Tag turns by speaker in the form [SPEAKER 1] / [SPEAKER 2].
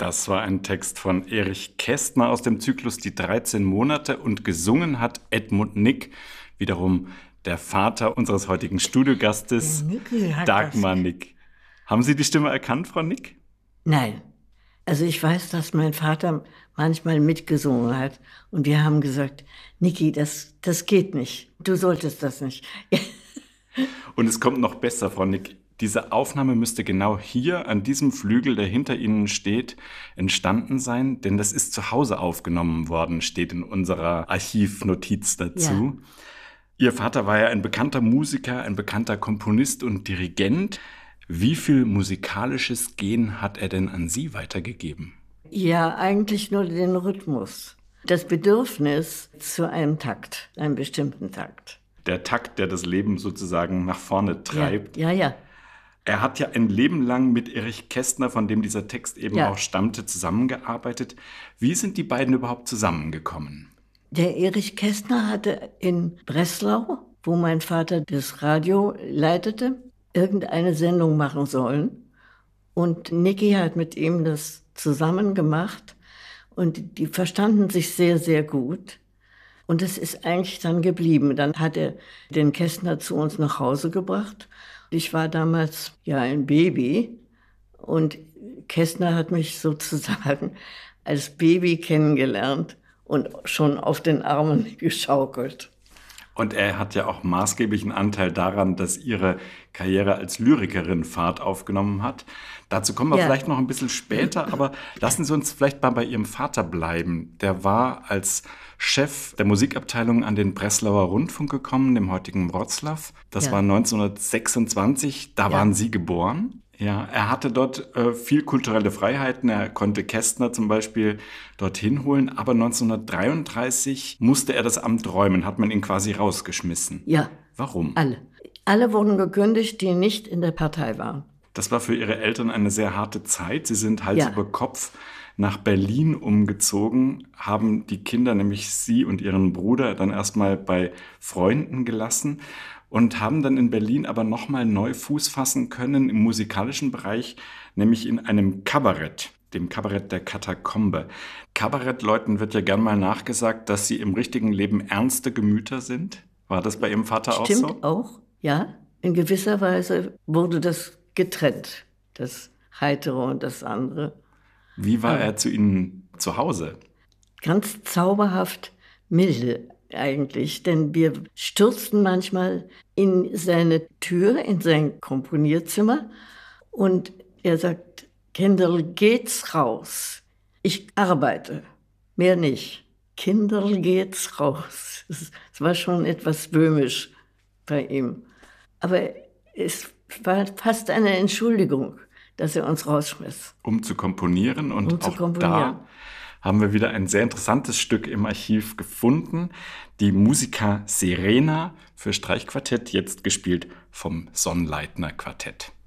[SPEAKER 1] Das war ein Text von Erich Kästner aus dem Zyklus Die 13 Monate und gesungen hat Edmund Nick, wiederum der Vater unseres heutigen Studiogastes, Dagmar Nick. Haben Sie die Stimme erkannt, Frau Nick?
[SPEAKER 2] Nein. Also ich weiß, dass mein Vater manchmal mitgesungen hat und wir haben gesagt, Niki, das geht nicht. Du solltest das nicht.
[SPEAKER 1] Und es kommt noch besser, Frau Nick. Diese Aufnahme müsste genau hier an diesem Flügel, der hinter Ihnen steht, entstanden sein, denn das ist zu Hause aufgenommen worden, steht in unserer Archivnotiz dazu. Ja. Ihr Vater war ja ein bekannter Musiker, ein bekannter Komponist und Dirigent. Wie viel musikalisches Gen hat er denn an Sie weitergegeben?
[SPEAKER 2] Ja, eigentlich nur den Rhythmus. Das Bedürfnis zu einem Takt, einem bestimmten Takt.
[SPEAKER 1] Der Takt, der das Leben sozusagen nach vorne treibt.
[SPEAKER 2] Ja.
[SPEAKER 1] Er hat ja ein Leben lang mit Erich Kästner, von dem dieser Text eben auch stammte, zusammengearbeitet. Wie sind die beiden überhaupt zusammengekommen?
[SPEAKER 2] Der Erich Kästner hatte in Breslau, wo mein Vater das Radio leitete, irgendeine Sendung machen sollen. Und Niki hat mit ihm das zusammen gemacht. Und die verstanden sich sehr, sehr gut. Und es ist eigentlich dann geblieben. Dann hat er den Kästner zu uns nach Hause gebracht. Ich war damals ja ein Baby und Kästner hat mich sozusagen als Baby kennengelernt und schon auf den Armen geschaukelt.
[SPEAKER 1] Und er hat ja auch maßgeblichen Anteil daran, dass Ihre Karriere als Lyrikerin Fahrt aufgenommen hat. Dazu kommen wir vielleicht noch ein bisschen später, aber lassen Sie uns vielleicht mal bei Ihrem Vater bleiben. Der war als Chef der Musikabteilung an den Breslauer Rundfunk gekommen, dem heutigen Wroclaw. Das war 1926, da waren Sie geboren. Ja, er hatte dort viel kulturelle Freiheiten. Er konnte Kästner zum Beispiel dorthin holen. Aber 1933 musste er das Amt räumen, hat man ihn quasi rausgeschmissen.
[SPEAKER 2] Ja.
[SPEAKER 1] Warum?
[SPEAKER 2] Alle wurden gekündigt, die nicht in der Partei waren.
[SPEAKER 1] Das war für Ihre Eltern eine sehr harte Zeit. Sie sind Hals über Kopf nach Berlin umgezogen, haben die Kinder, nämlich Sie und Ihren Bruder, dann erstmal bei Freunden gelassen und haben dann in Berlin aber nochmal neu Fuß fassen können im musikalischen Bereich, nämlich in einem Kabarett, dem Kabarett der Katakombe. Kabarettleuten wird ja gern mal nachgesagt, dass sie im richtigen Leben ernste Gemüter sind. War das bei Ihrem Vater auch so?
[SPEAKER 2] Stimmt auch, ja. In gewisser Weise wurde das getrennt, das Heitere und das andere.
[SPEAKER 1] Wie war er zu Ihnen zu Hause?
[SPEAKER 2] Ganz zauberhaft milde eigentlich, denn wir stürzten manchmal in seine Tür, in sein Komponierzimmer und er sagt, Kinderl, geht's raus. Ich arbeite, mehr nicht. Kinderl, geht's raus. Es war schon etwas böhmisch bei ihm. Aber es war fast eine Entschuldigung, dass er uns rausschmiss.
[SPEAKER 1] Um zu komponieren und da haben wir wieder ein sehr interessantes Stück im Archiv gefunden. Die Musica Serena für Streichquartett, jetzt gespielt vom Sonnleitner Quartett.